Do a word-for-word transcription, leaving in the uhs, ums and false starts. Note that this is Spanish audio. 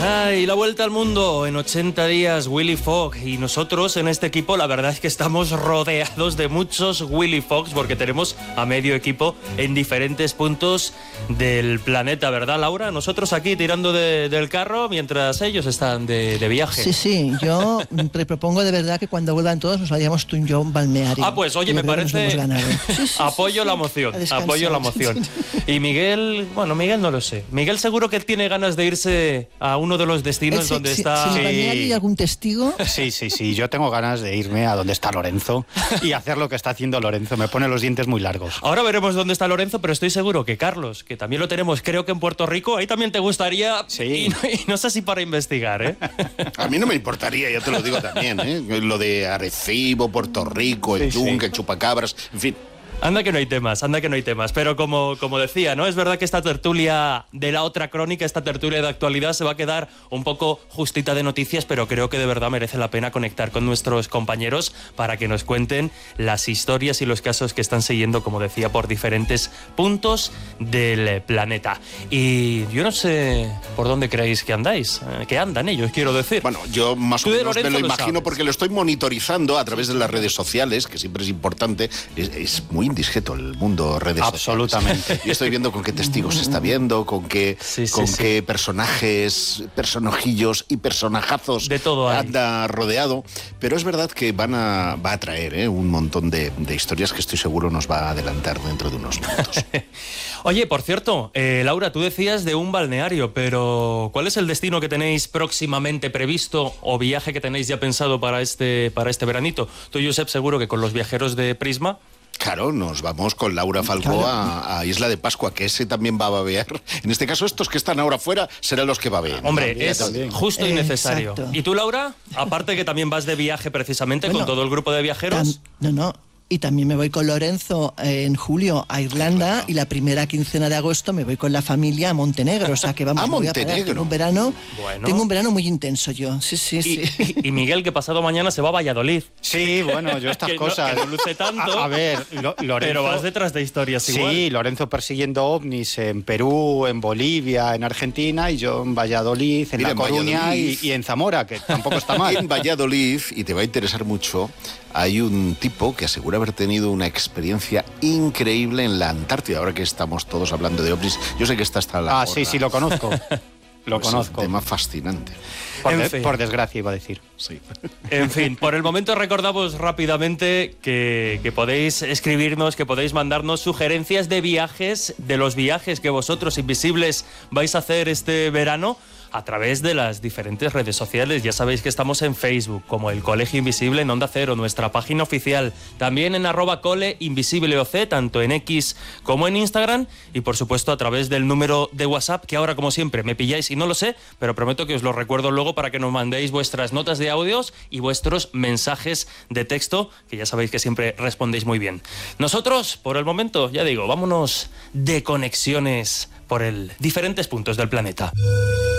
Ay, la vuelta al mundo en ochenta días, Willy Fogg. Y nosotros en este equipo, la verdad es que estamos rodeados de muchos Willy Foggs porque tenemos a medio equipo en diferentes puntos del planeta, ¿verdad, Laura? Nosotros aquí tirando de, del carro mientras ellos están de, de viaje. Sí, sí, yo te propongo de verdad que cuando vuelvan todos nos vayamos tú y yo a un balneario. Ah, pues oye, me parece... Sí, sí, apoyo sí, sí, la moción, apoyo la moción. Y Miguel, bueno, Miguel no lo sé. Miguel seguro que tiene ganas de irse a uno de los destinos sí, donde sí, está... ¿En el balneario hay algún testigo? Sí, sí, sí, yo tengo ganas de irme a donde está Lorenzo y hacer lo que está haciendo Lorenzo. Me pone los dientes muy largos. Ahora veremos dónde está Lorenzo, pero estoy seguro que Carlos, que también lo tenemos, creo que en Puerto Rico, ahí también te gustaría, sí. y, no, y no sé si para investigar, ¿eh? A mí no me importaría, yo te lo digo también, ¿eh? Lo de Arecibo, Puerto Rico, el sí, yunque, sí. el chupacabras, en fin. Anda que no hay temas, anda que no hay temas. Pero como, como decía, ¿no? Es verdad que esta tertulia de la otra crónica, esta tertulia de actualidad se va a quedar un poco justita de noticias, pero creo que de verdad merece la pena conectar con nuestros compañeros para que nos cuenten las historias y los casos que están siguiendo, como decía, por diferentes puntos del planeta. Y yo no sé por dónde creéis que andáis, que andan ellos, quiero decir. Bueno, yo más o Tú de menos me Lorenzo lo lo imagino sabes. porque lo estoy monitorizando a través de las redes sociales, que siempre es importante. Es, es muy indiscreto el mundo redes Absolutamente. sociales. Y estoy viendo con qué testigos se está viendo, con qué, Sí, sí, con sí. qué personajes, personajillos y personajazos De todo hay. anda rodeado. Pero es verdad que van a, va a traer ¿eh? un montón de, de historias que estoy seguro nos va a adelantar dentro de unos minutos. Oye, por cierto, eh, Laura, tú decías de un balneario, pero ¿cuál es el destino que tenéis próximamente previsto o viaje que tenéis ya pensado para este, para este veranito? Tú, Josep, seguro que con los viajeros de Prisma... Claro, nos vamos con Laura Falcó a, a Isla de Pascua, que ese también va a babear. En este caso, estos que están ahora fuera serán los que babeen. Hombre, También, es también. justo y Eh, necesario. exacto. ¿Y tú, Laura? Aparte que también vas de viaje precisamente Bueno, con todo el grupo de viajeros. Tam- no, no. Y también me voy con Lorenzo eh, en julio a Irlanda Claro. y la primera quincena de agosto me voy con la familia a Montenegro. O sea que vamos ¿A me voy a parar. Montenegro? Tengo un verano, Bueno. tengo un verano muy intenso yo. Sí, sí, Y, sí. y- y Miguel, que pasado mañana se va a Valladolid. Sí, bueno, yo estas Que no- cosas... que no luce tanto. A, a ver, Lo- Lorenzo... Pero vas detrás de historias Sí, igual. Lorenzo persiguiendo ovnis en Perú, en Bolivia, en Argentina, y yo en Valladolid, en Mira, La en Coruña Valladolid. y, y en Zamora, que tampoco está mal. En Valladolid, y te va a interesar mucho, hay un tipo que asegura haber tenido una experiencia increíble en la Antártida. Ahora que estamos todos hablando de ovnis, yo sé que está hasta la Ah, sí, gorra. sí, lo conozco. Lo Pues es conozco. un tema fascinante. Por, En de- fin. por desgracia, iba a decir. Sí. En fin, por el momento recordamos rápidamente que, que podéis escribirnos, que podéis mandarnos sugerencias de viajes, de los viajes que vosotros, invisibles, vais a hacer este verano a través de las diferentes redes sociales. Ya sabéis que estamos en Facebook, como el Colegio Invisible en Onda Cero, nuestra página oficial. También en arroba cole invisible oc, tanto en X como en Instagram. Y por supuesto a través del número de WhatsApp, que ahora como siempre me pilláis y no lo sé, pero prometo que os lo recuerdo luego para que nos mandéis vuestras notas de audios y vuestros mensajes de texto, que ya sabéis que siempre respondéis muy bien. Nosotros, por el momento, ya digo, vámonos de conexiones por el diferentes puntos del planeta.